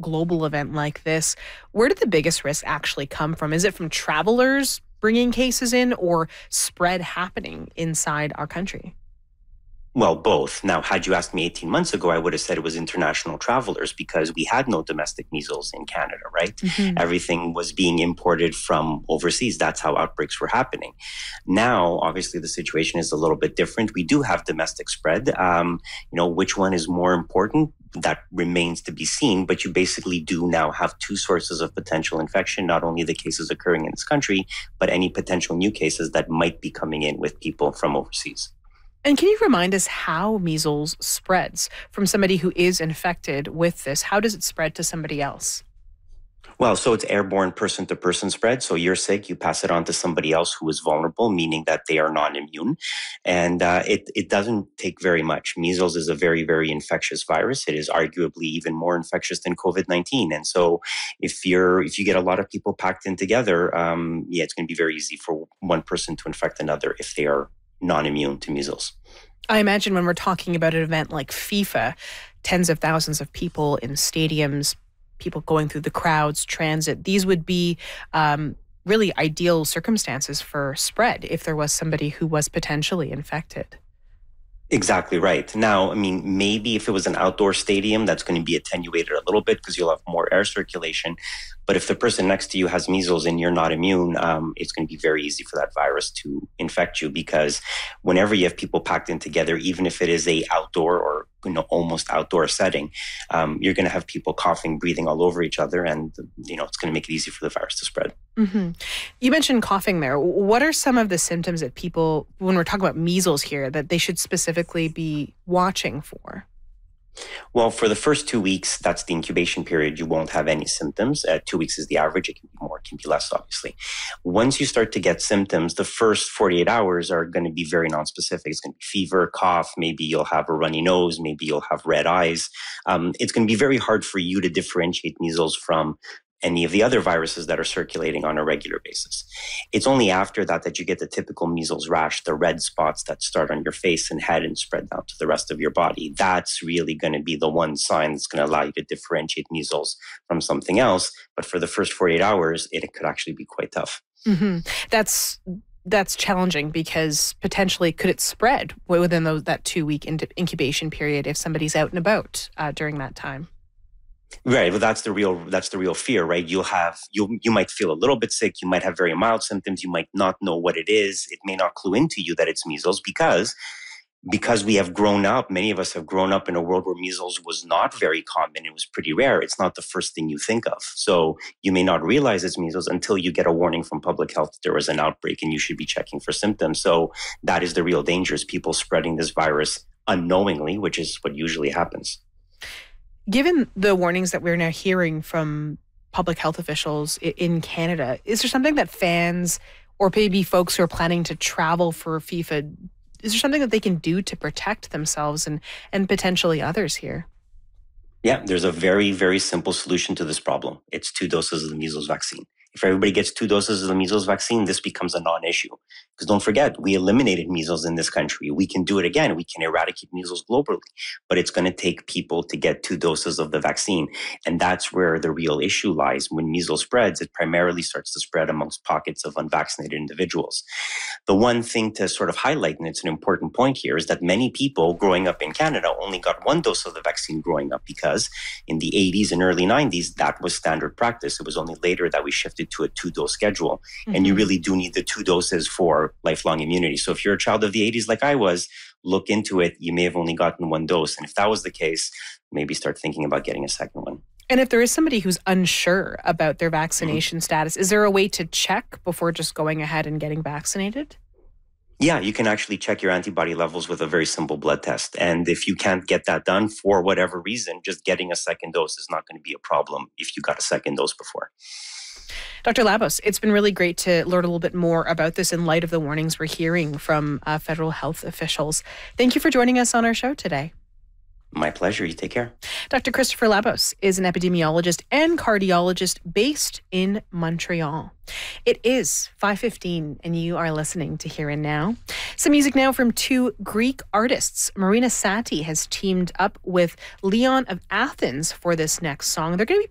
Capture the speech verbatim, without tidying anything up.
global event like this, where did the biggest risk actually come from? Is it from travelers bringing cases in or spread happening inside our country? Well, both. Now, had you asked me eighteen months ago, I would have said it was international travelers because we had no domestic measles in Canada, right? Mm-hmm. Everything was being imported from overseas. That's how outbreaks were happening. Now, obviously, the situation is a little bit different. We do have domestic spread. Um, you know, which one is more important? That remains to be seen, but you basically do now have two sources of potential infection, not only the cases occurring in this country, but any potential new cases that might be coming in with people from overseas. And can you remind us how measles spreads from somebody who is infected with this? How does it spread to somebody else? Well, so it's airborne person-to-person spread. So you're sick, you pass it on to somebody else who is vulnerable, meaning that they are non-immune. And uh, it, it doesn't take very much. Measles is a very, very infectious virus. It is arguably even more infectious than COVID nineteen. And so if you're if you get a lot of people packed in together, um, yeah, it's going to be very easy for one person to infect another if they are non-immune to measles. I imagine when we're talking about an event like FIFA, tens of thousands of people in stadiums, people going through the crowds, transit, these would be um, really ideal circumstances for spread if there was somebody who was potentially infected. Exactly right. Now, I mean, maybe if it was an outdoor stadium, that's going to be attenuated a little bit because you'll have more air circulation. But if the person next to you has measles and you're not immune, um, it's going to be very easy for that virus to infect you because whenever you have people packed in together, even if it is a outdoor or you know almost outdoor setting, um, you're going to have people coughing, breathing all over each other, and you know it's going to make it easy for the virus to spread. Mm-hmm. You mentioned coughing there. What are some of the symptoms that people, when we're talking about measles here, that they should specifically be watching for? Well, for the first two weeks, that's the incubation period. You won't have any symptoms. Uh, two weeks is the average. It can be more, it can be less, obviously. Once you start to get symptoms, the first forty-eight hours are going to be very nonspecific. It's going to be fever, cough. Maybe you'll have a runny nose. Maybe you'll have red eyes. Um, it's going to be very hard for you to differentiate measles from any of the other viruses that are circulating on a regular basis. It's only after that that you get the typical measles rash, the red spots that start on your face and head and spread down to the rest of your body. That's really going to be the one sign that's going to allow you to differentiate measles from something else. But for the first forty-eight hours, it could actually be quite tough. Mm-hmm. That's that's challenging because potentially could it spread within those, that two-week incubation period if somebody's out and about uh, during that time? Right. Well, that's the real that's the real fear, right? You'll have you you might feel a little bit sick. You might have very mild symptoms. You might not know what it is. It may not clue into you that it's measles because because we have grown up. Many of us have grown up in a world where measles was not very common. It was pretty rare. It's not the first thing you think of. So you may not realize it's measles until you get a warning from public health that there was an outbreak and you should be checking for symptoms. So that is the real danger: is people spreading this virus unknowingly, which is what usually happens. Given the warnings that we're now hearing from public health officials in Canada, is there something that fans or maybe folks who are planning to travel for FIFA, is there something that they can do to protect themselves and, and potentially others here? Yeah, there's a very, very simple solution to this problem. It's two doses of the measles vaccine. If everybody gets two doses of the measles vaccine, this becomes a non-issue. Because don't forget, we eliminated measles in this country. We can do it again. We can eradicate measles globally. But it's going to take people to get two doses of the vaccine. And that's where the real issue lies. When measles spreads, it primarily starts to spread amongst pockets of unvaccinated individuals. The one thing to sort of highlight, and it's an important point here, is that many people growing up in Canada only got one dose of the vaccine growing up because in the eighties and early nineties, that was standard practice. It was only later that we shifted to a two-dose schedule. Mm-hmm. And you really do need the two doses for lifelong immunity. So if you're a child of the eighties like I was, look into it. You may have only gotten one dose. And if that was the case, maybe start thinking about getting a second one. And if there is somebody who's unsure about their vaccination mm-hmm. status, is there a way to check before just going ahead and getting vaccinated? Yeah, you can actually check your antibody levels with a very simple blood test. And if you can't get that done for whatever reason, just getting a second dose is not going to be a problem if you got a second dose before. Doctor Labos, it's been really great to learn a little bit more about this in light of the warnings we're hearing from uh, federal health officials. Thank you for joining us on our show today. My pleasure. You take care. Doctor Christopher Labos is an epidemiologist and cardiologist based in Montreal. It is five fifteen and you are listening to Here and Now. Some music now from two Greek artists. Marina Satti has teamed up with Leon of Athens for this next song. They're going to be